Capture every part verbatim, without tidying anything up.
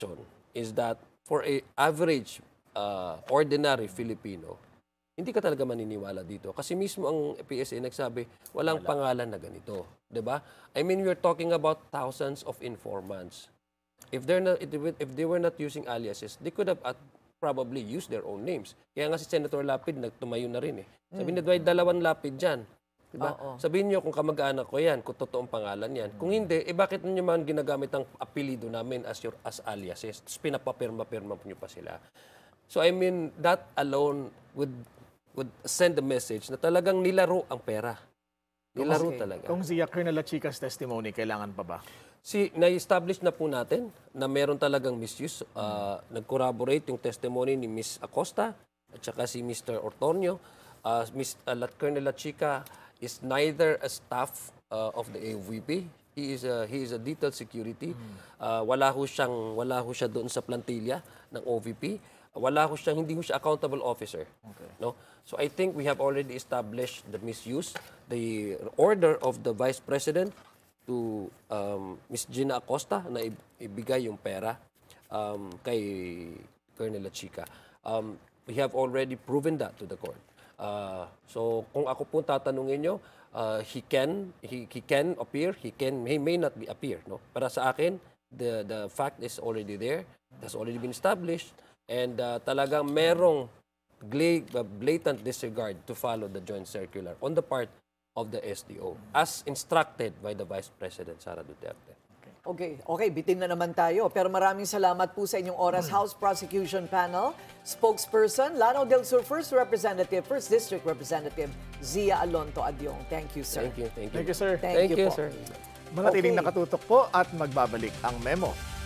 is that for a average uh, ordinary Filipino, hindi ka talaga maniniwala dito. Kasi mismo ang P S A nagsabi, walang Wala. pangalan na ganito. 'Di ba? I mean, we're talking about thousands of informants. If they're not, if they were not using aliases, they could have at probably used their own names. Kaya nga si Senator Lapid nagtumayo na rin eh. Sabi niya, mm. dalawang Lapid dyan. Diba? Oh, oh. Sabihin niyo kung kamag-anak ko yan, kung totoong pangalan yan. Mm. Kung hindi, eh bakit niyo man ginagamit ang apelido namin as your as aliases? Tapos pinapapirma-pirma niyo pa sila. So I mean, that alone would would send a message na talagang nilaro ang pera. Nilaro okay. talaga. Kung siya Colonel Lachica's testimony, kailangan pa ba? Si, na-establish na po natin na meron talagang misuse. Uh, nag-corroborate yung testimony ni Miss Acosta at saka si Mister Ortonio. Uh, Miss uh, Colonel Lachica is neither a staff uh, of the A O V P. He is a he is a detailed security. Uh, wala ho siyang wala ho siya doon sa plantilla ng O V P. Wala ho siyang hindi ho siya accountable officer. Okay. No? So I think we have already established the misuse, the order of the Vice President to um, Miss Gina Acosta na ibigay yung pera um, kay Colonel Lachica. Um, we have already proven that to the court. Uh, so kung ako po tatanungin nyo, uh, he can he, he can appear, he can he may not be appear, no? Para sa akin, the the fact is already there, it has already been established, and uh, talagang merong blatant disregard to follow the joint circular on the part of the S D O as instructed by the Vice President Sara Duterte. Okay, okay, bitin na naman tayo. Pero maraming salamat po sa inyong oras. House Prosecution Panel, Spokesperson, Lanao del Sur First Representative, First District Representative, Zia Alonto Adyong. Thank you, sir. Thank you, thank you. Thank you, sir. Thank, Thank you, you, po. sir. Manatiling Okay. nakatutok po at magbabalik ang memo.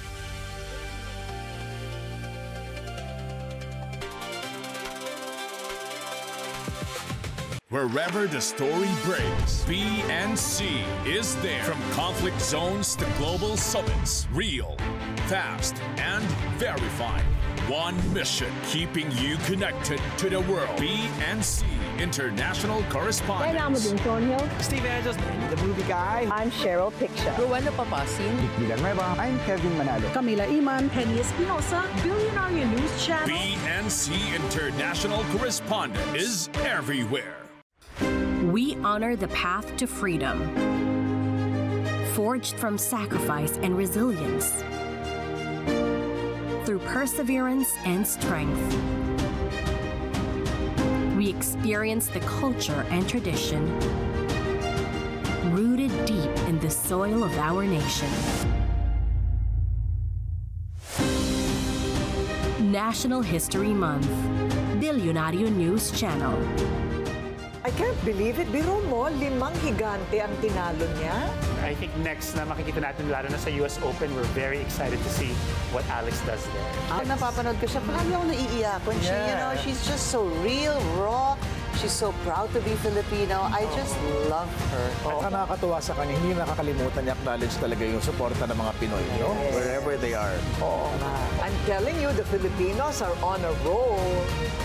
Wherever the story breaks, B N C is there. From conflict zones to global summits, real, fast, and verified. One mission, keeping you connected to the world. B N C International Kailangan mo Correspondence. din, Tonyo. Steve Angeles, the movie guy. I'm Cheryl Picture. Rowena Papasin. Villanueva. I'm Kevin Manalo. Camila Iman, Penny Espinosa, Billionaire News Channel. B N C International Correspondent is everywhere. We honor the path to freedom, forged from sacrifice and resilience, through perseverance and strength. We experience the culture and tradition rooted deep in the soil of our nation. National History Month, Billionaire News Channel. I can't believe it. Biro mo, limang higante ang tinalo niya. I think next na makikita natin, lalo na sa U S Open, we're very excited to see what Alex does there. Pag napapanood ko siya, parang ako naiiyak. When she, you know, she's just so real, raw. She's so proud to be Filipino. I just love her. At nakakatuwa sa kanya, hindi nakakalimutan niya acknowledge talaga yung suporta ng mga Pinoy, no? Wherever they are. Oo nga. I'm telling you, the Filipinos are on a roll.